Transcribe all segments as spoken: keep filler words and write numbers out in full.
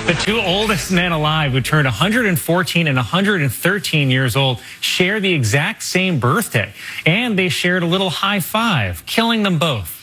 The two oldest men alive, who turned one hundred fourteen and one hundred thirteen years old, share the exact same birthday. And they shared a little high five, killing them both.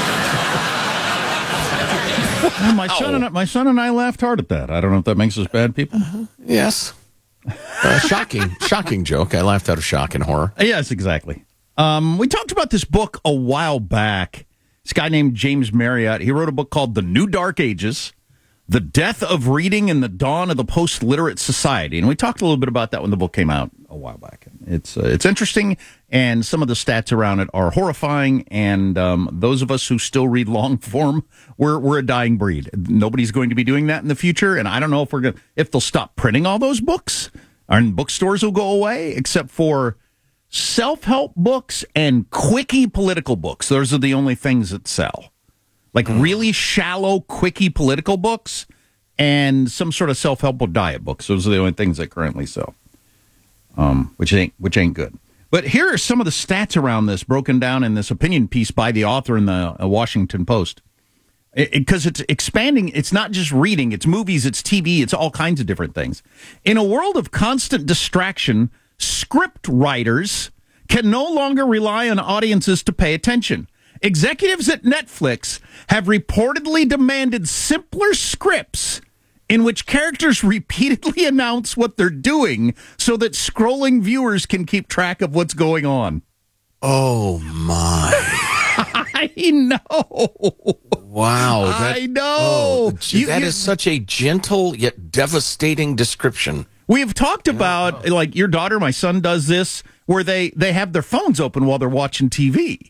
Well, my, son and I, my son and I laughed hard at that. I don't know if that makes us bad people. Uh-huh. Yes. Uh, shocking, shocking joke. I laughed out of shock and horror. Yes, exactly. Um, we talked about this book a while back. This guy named James Marriott, he wrote a book called The New Dark Ages, The Death of Reading and the Dawn of the Post-Literate Society. And we talked a little bit about that when the book came out a while back. It's uh, it's interesting, and some of the stats around it are horrifying, and um, those of us who still read long form, we're, we're a dying breed. Nobody's going to be doing that in the future, and I don't know if we're going if they'll stop printing all those books, and bookstores will go away, except for self-help books and quickie political books. Those are the only things that sell. Like really shallow, quickie political books and some sort of self-help or diet books. Those are the only things that currently sell, um, which ain't which ain't good. But here are some of the stats around this, broken down in this opinion piece by the author in the uh, Washington Post. Because it, it's expanding. It's not just reading. It's movies. It's T V. It's all kinds of different things. In a world of constant distraction, script writers can no longer rely on audiences to pay attention. Executives at Netflix have reportedly demanded simpler scripts in which characters repeatedly announce what they're doing so that scrolling viewers can keep track of what's going on. Oh, my. I know. Wow. That, I know. Oh, gee, You- that you- is such a gentle yet devastating description. We've talked about, like, your daughter, my son does this, where they, they have their phones open while they're watching T V.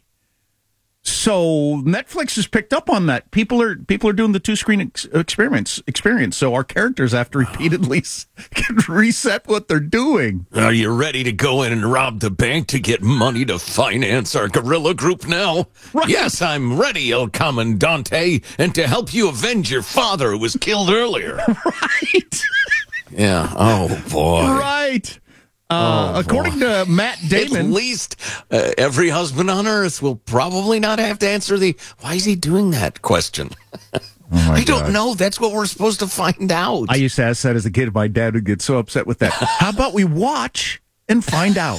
So Netflix has picked up on that. People are people are doing the two screen ex- experiments experience. So our characters have to repeatedly s- reset what they're doing. Are you ready to go in and rob the bank to get money to finance our guerrilla group now? Right. Yes, I'm ready, El Commandante, and to help you avenge your father who was killed earlier. Right. Yeah. Oh, boy. Right. Uh, Oh, according boy. to Matt At Damon, least uh, every husband on earth will probably not have to answer the "why is he doing that?" question. oh my I don't God. know. That's what we're supposed to find out. I used to ask that as a kid. My dad would get so upset with that. How about we watch and find out?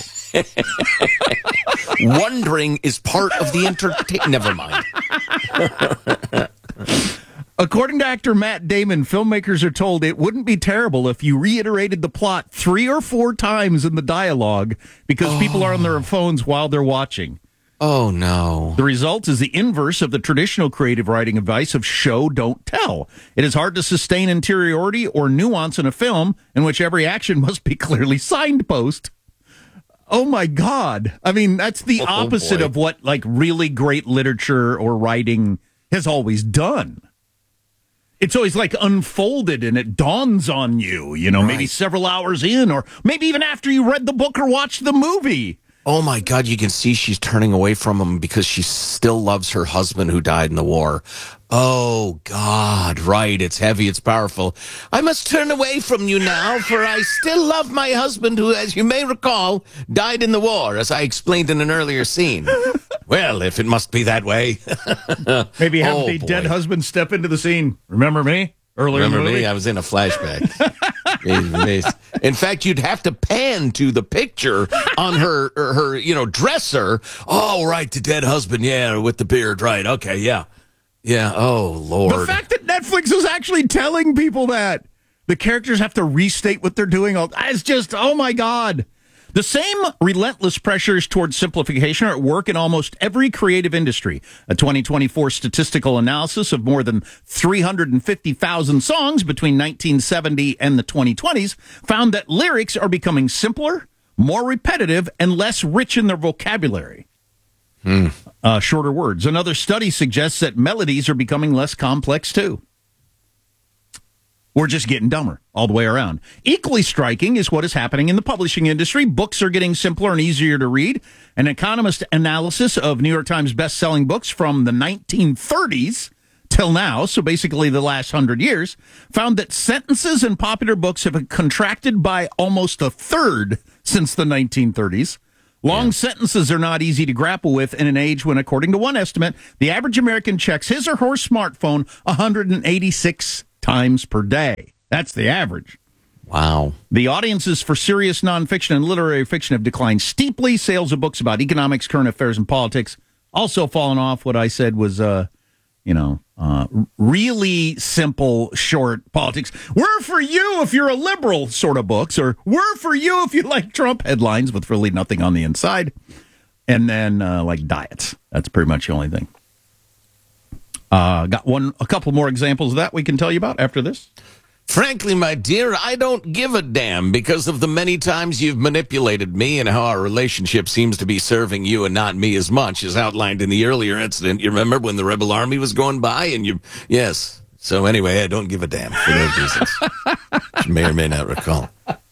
Wondering is part of the entertainment. Never mind. According to actor Matt Damon, filmmakers are told it wouldn't be terrible if you reiterated the plot three or four times in the dialogue because oh. people are on their phones while they're watching. Oh, no. The result is the inverse of the traditional creative writing advice of show, don't tell. It is hard to sustain interiority or nuance in a film in which every action must be clearly signpost. Oh, my God. I mean, that's the oh, opposite boy. of what, like, really great literature or writing has always done. It's always like unfolded and it dawns on you, you know, right. maybe several hours in or maybe even after you read the book or watched the movie. Oh, my God, you can see she's turning away from him because she still loves her husband who died in the war. Oh, God, right. It's heavy. It's powerful. I must turn away from you now, for I still love my husband who, as you may recall, died in the war, as I explained in an earlier scene. Well, if it must be that way. Maybe have oh, the boy. dead husband step into the scene. Remember me? Earlier Remember in the movie? me? I was in a flashback. In fact, you'd have to pan to the picture on her, her, her, you know, dresser. Oh, right, the dead husband, yeah, with the beard, right? Okay, yeah, yeah. Oh, Lord! The fact that Netflix is actually telling people that the characters have to restate what they're doing, all it's just, oh my God. The same relentless pressures towards simplification are at work in almost every creative industry. A twenty twenty-four statistical analysis of more than three hundred fifty thousand songs between nineteen seventy and the twenty twenties found that lyrics are becoming simpler, more repetitive, and less rich in their vocabulary. Hmm. Uh, shorter words. Another study suggests that melodies are becoming less complex, too. We're just getting dumber all the way around. Equally striking is what is happening in the publishing industry. Books are getting simpler and easier to read. An Economist analysis of New York Times best-selling books from the nineteen thirties till now, so basically the last hundred years, found that sentences in popular books have contracted by almost a third since the nineteen thirties. Long yeah. sentences are not easy to grapple with in an age when, according to one estimate, the average American checks his or her smartphone one hundred eighty-six times per day. That's the average. Wow. The audiences for serious nonfiction and literary fiction have declined steeply. Sales of books about economics, current affairs, and politics also fallen off. What I said was, uh, you know, uh, really simple, short politics. We're for you if you're a liberal sort of books, or we're for you if you like Trump headlines with really nothing on the inside. And then uh, like diets. That's pretty much the only thing. Uh, got one, a couple more examples of that we can tell you about after this. Frankly, my dear, I don't give a damn because of the many times you've manipulated me and how our relationship seems to be serving you and not me as much as outlined in the earlier incident. You remember when the Rebel Army was going by and you, yes. So anyway, I don't give a damn for those reasons. You may or may not recall.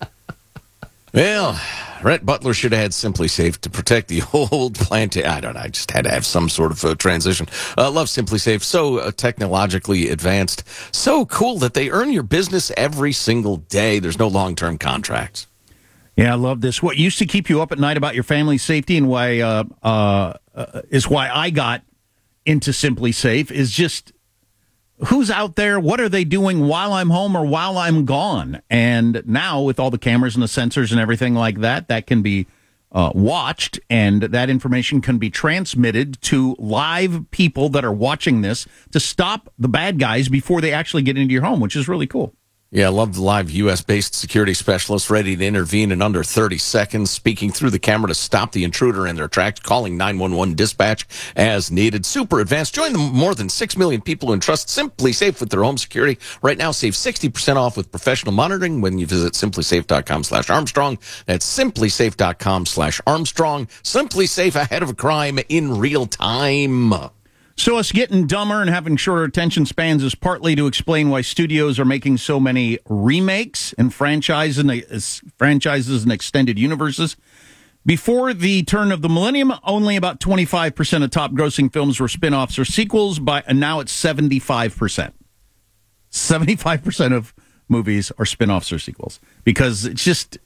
Well, Rhett Butler should have had Simply Safe to protect the old plant. I don't know. I just had to have some sort of uh, transition. Uh, love Simply Safe. So uh, technologically advanced. So cool that they earn your business every single day. There's no long-term contracts. Yeah, I love this. What used to keep you up at night about your family's safety and why uh, uh, uh, is why I got into Simply Safe is just who's out there, what are they doing while I'm home or while I'm gone? And now with all the cameras and the sensors and everything like that, that can be uh, watched, and that information can be transmitted to live people that are watching this to stop the bad guys before they actually get into your home, which is really cool. Yeah, I love the live U S-based security specialist ready to intervene in under thirty seconds, speaking through the camera to stop the intruder in their tracks, calling nine one one dispatch as needed. Super advanced. Join the more than six million people who entrust Simply Safe with their home security. Right now, save sixty percent off with professional monitoring when you visit simplysafe.com slash Armstrong. That's simplysafe.com slash Armstrong. Simply Safe, ahead of a crime in real time. So us getting dumber and having shorter attention spans is partly to explain why studios are making so many remakes and franchises and, franchises and extended universes. Before the turn of the millennium, only about twenty-five percent of top-grossing films were spin-offs or sequels, by, and now it's seventy-five percent. seventy-five percent of movies are spin-offs or sequels. Because it's just...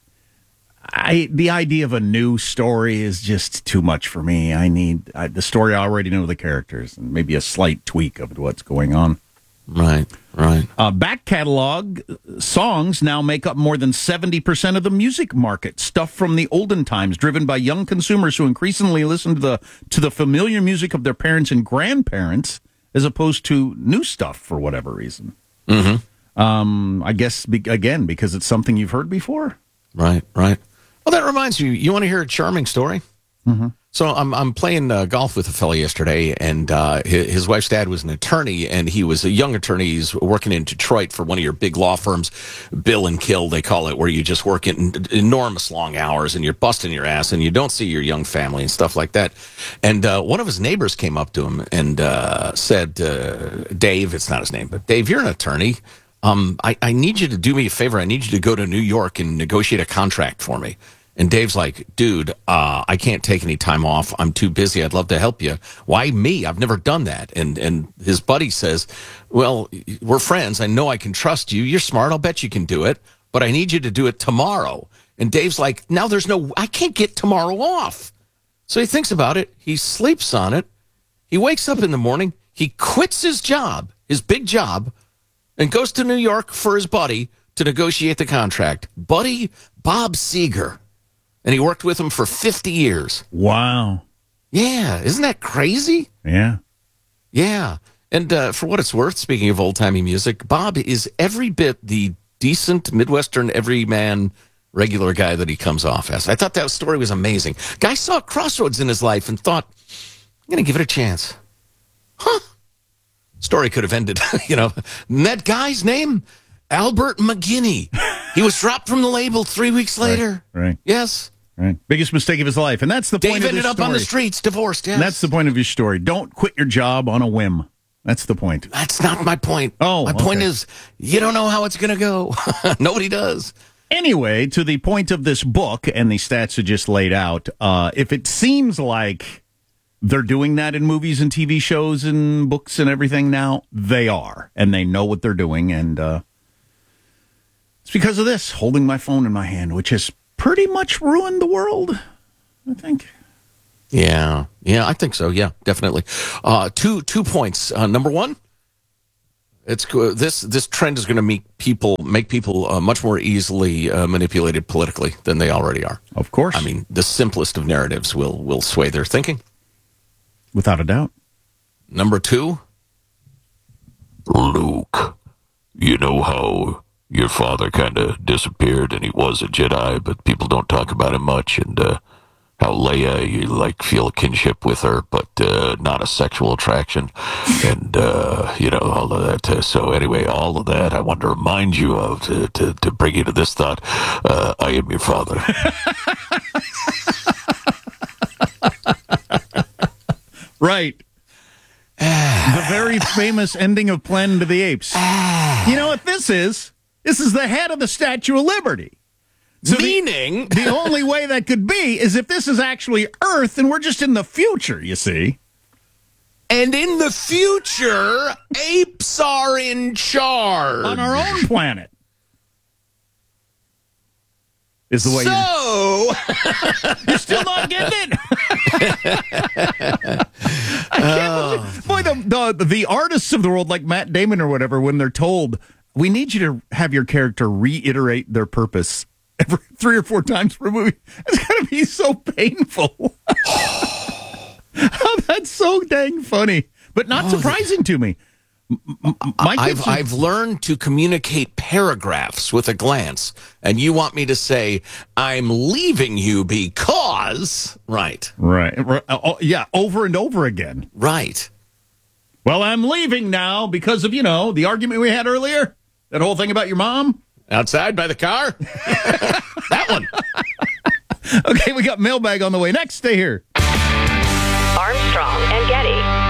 I the idea of a new story is just too much for me. I need I, the story. I already know the characters, and maybe a slight tweak of what's going on. Right, right. Uh, back catalog songs now make up more than seventy percent of the music market. Stuff from the olden times, driven by young consumers who increasingly listen to the to the familiar music of their parents and grandparents, as opposed to new stuff for whatever reason. Mm-hmm. Um, I guess be, again because it's something you've heard before. Right, right. Well, that reminds you, you want to hear a charming story? Mm-hmm. So I'm I'm playing uh, golf with a fellow yesterday, and uh, his, his wife's dad was an attorney, and he was a young attorney. He's working in Detroit for one of your big law firms, Bill and Kill, they call it, where you just work in enormous long hours, and you're busting your ass, and you don't see your young family and stuff like that. And uh, one of his neighbors came up to him and uh, said, uh, Dave, it's not his name, but Dave, you're an attorney. Um, I, I need you to do me a favor. I need you to go to New York and negotiate a contract for me. And Dave's like, dude, uh, I can't take any time off. I'm too busy. I'd love to help you. Why me? I've never done that. And and his buddy says, well, we're friends. I know I can trust you. You're smart. I'll bet you can do it. But I need you to do it tomorrow. And Dave's like, now there's no, I can't get tomorrow off. So he thinks about it. He sleeps on it. He wakes up in the morning. He quits his job, his big job, and goes to New York for his buddy to negotiate the contract. Buddy Bob Seger. And he worked with him for fifty years. Wow. Yeah. Isn't that crazy? Yeah. Yeah. And uh, for what it's worth, speaking of old-timey music, Bob is every bit the decent Midwestern everyman regular guy that he comes off as. I thought that story was amazing. Guy saw a crossroads in his life and thought, I'm going to give it a chance. Huh. Story could have ended, you know. And that guy's name, Albert McGinney. He was dropped from the label three weeks later. Right. right. Yes. Right. Biggest mistake of his life. And that's the Dave point of ended this up story. on the streets, divorced, yes. And that's the point of your story. Don't quit your job on a whim. That's the point. That's not my point. Oh, My okay. point is, you don't know how it's going to go. Nobody does. Anyway, to the point of this book and the stats you just laid out, uh, if it seems like they're doing that in movies and T V shows and books and everything now, they are. And they know what they're doing. And uh, it's because of this, holding my phone in my hand, which has pretty much ruined the world, I think. Yeah, yeah, I think so. Yeah, definitely. Uh, two two points. Uh, number one, It's co- this this trend is going to make people make people uh, much more easily uh, manipulated politically than they already are. Of course. I mean, the simplest of narratives will will sway their thinking. Without a doubt. Number two, Luke, you know how your father kind of disappeared and he was a Jedi, but people don't talk about him much, and uh, how Leia, you like feel a kinship with her, but uh, not a sexual attraction, and uh, you know all of that. Uh, so anyway, all of that I want to remind you of to to, to bring you to this thought: uh, I am your father. Right. The very famous ending of Planet of the Apes. You know what this is? This is the head of the Statue of Liberty. So meaning the, the only way that could be is if this is actually Earth and we're just in the future, you see. And in the future, apes are in charge. On our own planet. Is the way so, you're, you're still not getting it. I can't believe, boy, the, the the artists of the world, like Matt Damon or whatever, when they're told, we need you to have your character reiterate their purpose every three or four times per movie, it's going to be so painful. Oh, that's so dang funny, but not oh, surprising to me. My I've, are, I've learned to communicate paragraphs with a glance, and you want me to say, I'm leaving you because... Right. Right. Oh, yeah, over and over again. Right. Well, I'm leaving now because of, you know, the argument we had earlier. That whole thing about your mom. Outside by the car? That one. Okay, we got mailbag on the way. Next, stay here. Armstrong and Getty.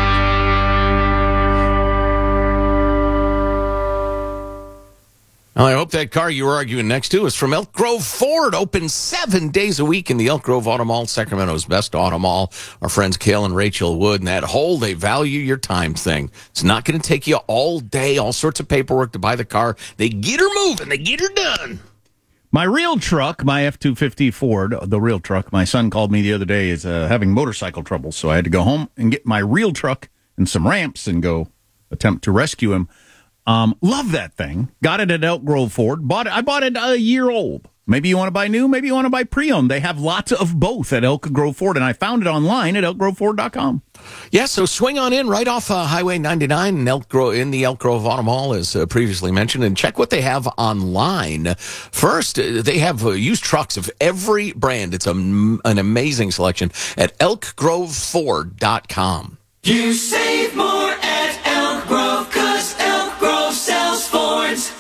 Well, I hope that car you were arguing next to is from Elk Grove Ford, open seven days a week in the Elk Grove Auto Mall, Sacramento's best auto mall. Our friends Cale and Rachel Wood, and that whole they value your time thing. It's not going to take you all day, all sorts of paperwork to buy the car. They get her moving. They get her done. My real truck, my F two fifty Ford, the real truck, my son called me the other day, is uh, having motorcycle troubles, so I had to go home and get my real truck and some ramps and go attempt to rescue him. Um, love that thing. Got it at Elk Grove Ford. Bought it. I bought it a year old. Maybe you want to buy new. Maybe you want to buy pre-owned. They have lots of both at Elk Grove Ford, and I found it online at elk grove ford dot com. Yeah, so swing on in right off uh, Highway ninety-nine in, Elk Grove, in the Elk Grove Auto Mall, as uh, previously mentioned, and check what they have online. First, uh, they have uh, used trucks of every brand. It's a, an amazing selection at elk grove ford dot com. You save more at Elk Grove because Elk Grove sells Fords.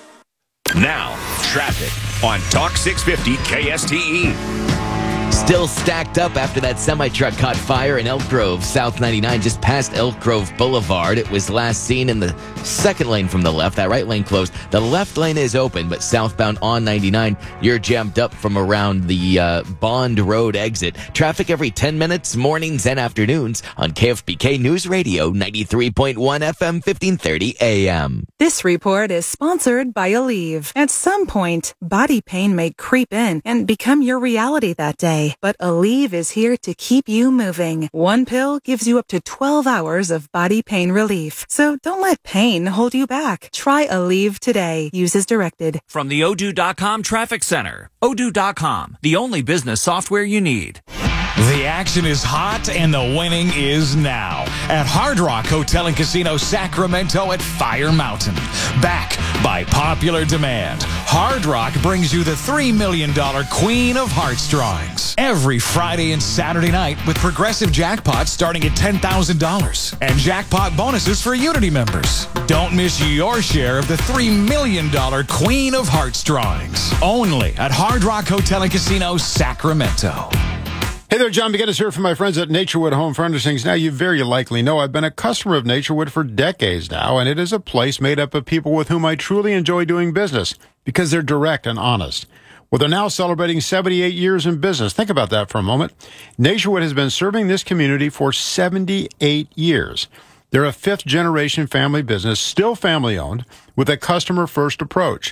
Now, traffic on Talk six fifty K S T E. Still stacked up after that semi-truck caught fire in Elk Grove, South ninety-nine, just past Elk Grove Boulevard. It was last seen in the second lane from the left. That right lane closed. The left lane is open, but southbound on ninety-nine, you're jammed up from around the uh, Bond Road exit. Traffic every ten minutes, mornings and afternoons on K F B K News Radio, ninety-three point one F M, fifteen thirty A M. This report is sponsored by Aleve. At some point, body pain may creep in and become your reality that day. But Aleve is here to keep you moving. One pill gives you up to twelve hours of body pain relief. So don't let pain hold you back. Try Aleve today. Use as directed. From the Odoo dot com Traffic Center. Odoo dot com, the only business software you need. The action is hot and the winning is now at Hard Rock Hotel and Casino Sacramento at Fire Mountain. Back by popular demand, Hard Rock brings you the three million dollars Queen of Hearts drawings every Friday and Saturday night with progressive jackpots starting at ten thousand dollars and jackpot bonuses for Unity members. Don't miss your share of the three million dollars Queen of Hearts drawings only at Hard Rock Hotel and Casino Sacramento. Hey there, John McGinnis here from my friends at Naturewood Home Furnishings. Now, you very likely know I've been a customer of Naturewood for decades now, and it is a place made up of people with whom I truly enjoy doing business because they're direct and honest. Well, they're now celebrating seventy-eight years in business. Think about that for a moment. Naturewood has been serving this community for seventy-eight years. They're a fifth-generation family business, still family-owned, with a customer-first approach.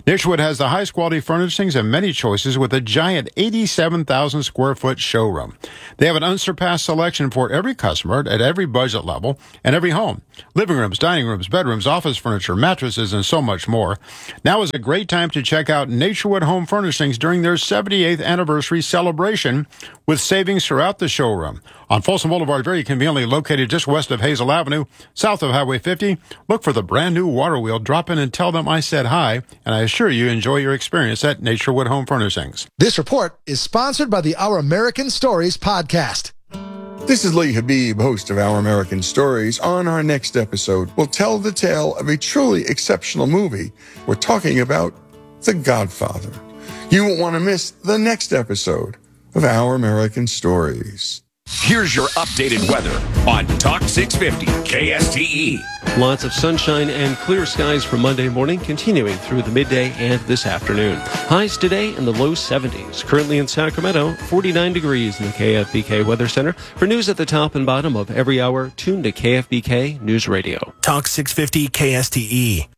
Naturewood has the highest quality furnishings and many choices with a giant eighty-seven thousand square foot showroom. They have an unsurpassed selection for every customer at every budget level and every home. Living rooms, dining rooms, bedrooms, office furniture, mattresses, and so much more. Now is a great time to check out Naturewood Home Furnishings during their seventy-eighth anniversary celebration with savings throughout the showroom. On Folsom Boulevard, very conveniently located just west of Hazel Avenue, south of Highway fifty, look for the brand new water wheel. Drop in and tell them I said hi, and I assure you enjoy your experience at Naturewood Home Furnishings. This report is sponsored by the Our American Stories podcast. This is Lee Habib, host of Our American Stories. On our next episode, we'll tell the tale of a truly exceptional movie. We're talking about The Godfather. You won't want to miss the next episode of Our American Stories. Here's your updated weather on Talk six fifty K S T E. Lots of sunshine and clear skies for Monday morning, continuing through the midday and this afternoon. Highs today in the low seventies. Currently in Sacramento, forty-nine degrees in the K F B K Weather Center. For news at the top and bottom of every hour, tune to K F B K News Radio. Talk six fifty K S T E.